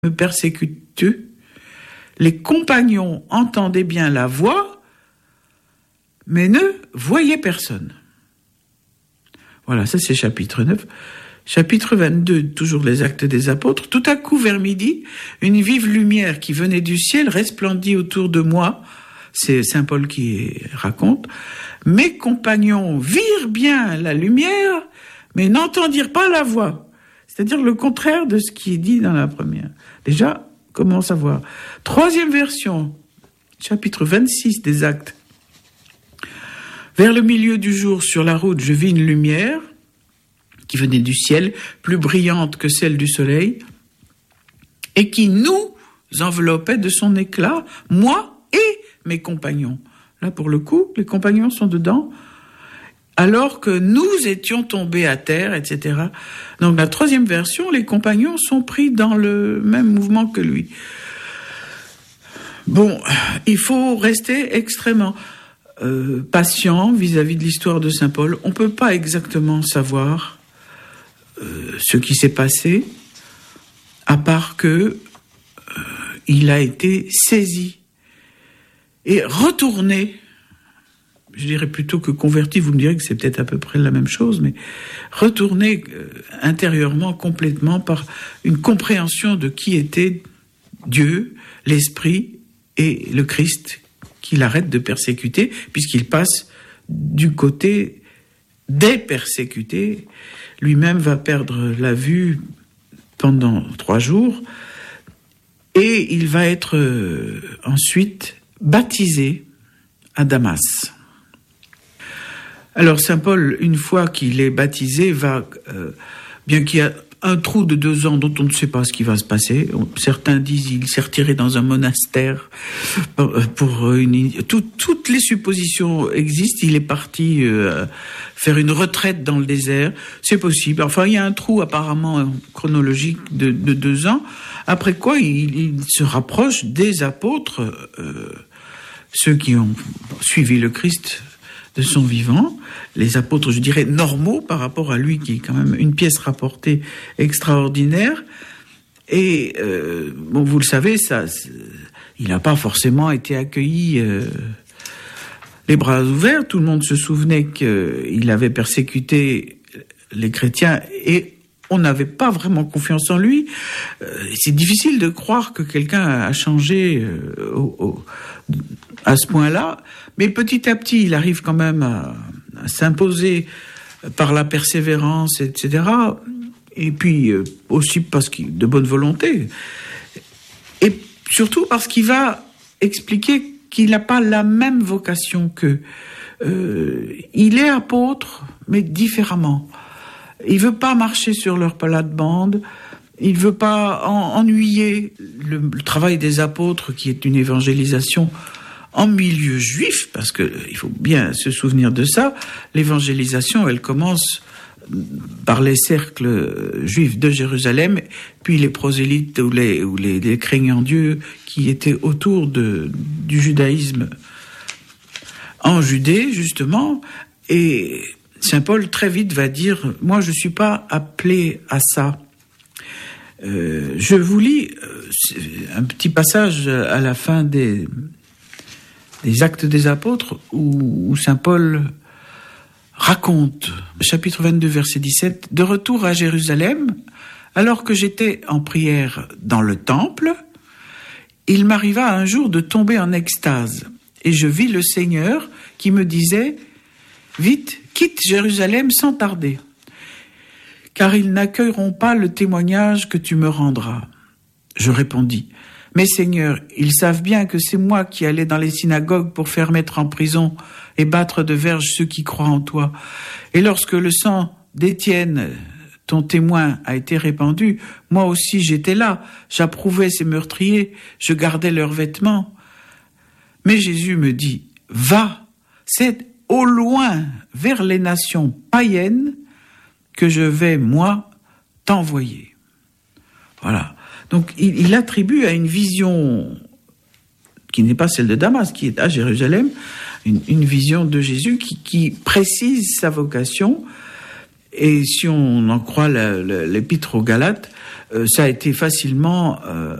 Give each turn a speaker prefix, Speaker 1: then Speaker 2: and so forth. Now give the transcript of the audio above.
Speaker 1: me persécutes-tu? Les compagnons entendaient bien la voix, mais ne voyaient personne. Voilà, ça c'est chapitre 9. Chapitre 22, toujours les Actes des Apôtres. Tout à coup, vers midi, une vive lumière qui venait du ciel resplendit autour de moi. C'est Saint Paul qui raconte. Mes compagnons virent bien la lumière, mais n'entendirent pas la voix. C'est-à-dire le contraire de ce qui est dit dans la première. Déjà, comment savoir? Troisième version, chapitre 26 des Actes. Vers le milieu du jour, sur la route, je vis une lumière qui venait du ciel, plus brillante que celle du soleil, et qui nous enveloppait de son éclat, moi et mes compagnons. Là, pour le coup, les compagnons sont dedans, alors que nous étions tombés à terre, etc. Donc, la troisième version, les compagnons sont pris dans le même mouvement que lui. Bon, il faut rester extrêmement patient vis-à-vis de l'histoire de Saint Paul. On ne peut pas exactement savoir ce qui s'est passé, à part que il a été saisi et retourné, je dirais plutôt que converti, vous me direz que c'est peut-être à peu près la même chose, mais retourné intérieurement complètement par une compréhension de qui était Dieu, l'Esprit et le Christ, qu'il arrête de persécuter, puisqu'il passe du côté des persécutés. Lui-même va perdre la vue pendant 3 jours et il va être ensuite baptisé à Damas. Alors Saint Paul, une fois qu'il est baptisé, va, bien qu'il y a un trou de 2 ans dont on ne sait pas ce qui va se passer. Certains disent qu'il s'est retiré dans un monastère pour toutes les suppositions existent. Il est parti faire une retraite dans le désert. C'est possible. Enfin, il y a un trou apparemment chronologique de 2 ans. Après quoi, il se rapproche des apôtres, ceux qui ont suivi le Christ de son vivant, les apôtres, je dirais, normaux par rapport à lui, qui est quand même une pièce rapportée extraordinaire. Et, bon, vous le savez, il n'a pas forcément été accueilli les bras ouverts. Tout le monde se souvenait qu'il avait persécuté les chrétiens et on n'avait pas vraiment confiance en lui. C'est difficile de croire que quelqu'un a changé à ce point-là. Mais petit à petit, il arrive quand même à s'imposer par la persévérance, etc. Et puis aussi parce qu'il de bonne volonté. Et surtout parce qu'il va expliquer qu'il n'a pas la même vocation qu'eux. Il est apôtre, mais différemment. Il veut pas marcher sur leur plate-bande. Il veut pas ennuyer le travail des apôtres, qui est une évangélisation en milieu juif, parce que il faut bien se souvenir de ça. L'évangélisation, elle commence par les cercles juifs de Jérusalem, puis les prosélytes ou les craignants Dieu qui étaient autour du judaïsme en Judée, justement. Et Saint Paul, très vite, va dire « Moi, je ne suis pas appelé à ça ». Je vous lis un petit passage à la fin des Actes des Apôtres où Saint Paul raconte, chapitre 22, verset 17, « De retour à Jérusalem, alors que j'étais en prière dans le temple, il m'arriva un jour de tomber en extase, et je vis le Seigneur qui me disait « Vite, quitte Jérusalem sans tarder, car ils n'accueilleront pas le témoignage que tu me rendras. » Je répondis « Mais Seigneur, ils savent bien que c'est moi qui allais dans les synagogues pour faire mettre en prison et battre de verges ceux qui croient en toi. Et lorsque le sang d'Étienne, ton témoin, a été répandu, moi aussi j'étais là, j'approuvais ces meurtriers, je gardais leurs vêtements. Mais Jésus me dit « Va, c'est au loin vers les nations païennes que je vais, moi, t'envoyer. » Voilà. Donc, il attribue à une vision qui n'est pas celle de Damas, qui est à Jérusalem, une vision de Jésus qui précise sa vocation Et si on en croit l'épître aux Galates, ça a été facilement